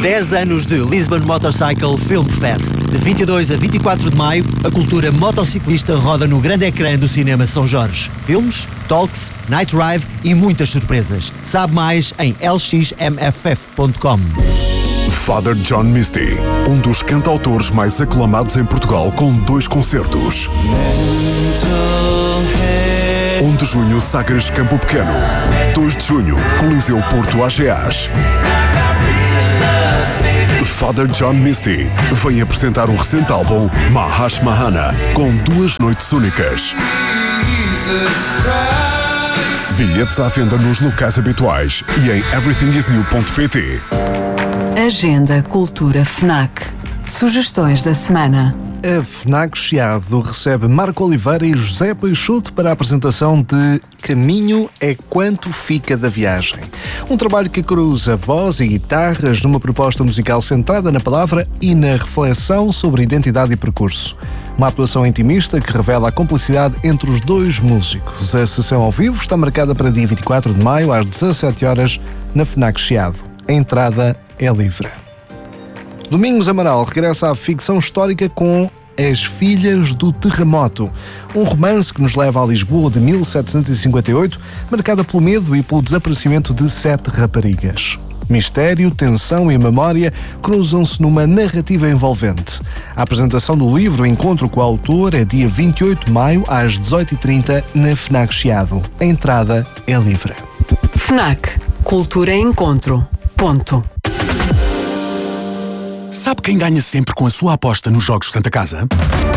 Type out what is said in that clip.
10 anos de Lisbon Motorcycle Film Fest. De 22 a 24 de maio, a cultura motociclista roda no grande ecrã do Cinema São Jorge. Filmes, talks, night ride e muitas surpresas. Sabe mais em lxmff.com. Father John Misty, um dos cantautores mais aclamados em Portugal, com 2 concertos. 1 de junho, Sagres Campo Pequeno. 2 de junho, Coliseu Porto AGAs. Father John Misty vem apresentar o recente álbum Mahash Mahana, com 2 noites únicas. Bilhetes à venda nos locais habituais e em everythingisnew.pt. Agenda Cultura FNAC. Sugestões da semana. A FNAC Chiado recebe Marco Oliveira e José Peixoto para a apresentação de Caminho é Quanto Fica da Viagem. Um trabalho que cruza voz e guitarras numa proposta musical centrada na palavra e na reflexão sobre identidade e percurso. Uma atuação intimista que revela a complicidade entre os 2 músicos. A sessão ao vivo está marcada para dia 24 de maio às 17 horas na FNAC Chiado. A entrada é livre. Domingos Amaral regressa à ficção histórica com As Filhas do Terremoto, um romance que nos leva a Lisboa de 1758, marcada pelo medo e pelo desaparecimento de 7 raparigas. Mistério, tensão e memória cruzam-se numa narrativa envolvente. A apresentação do livro Encontro com o Autor é dia 28 de maio às 18h30 na FNAC Chiado. A entrada é livre. FNAC. Cultura em Encontro. Ponto. Sabe quem ganha sempre com a sua aposta nos Jogos Santa Casa?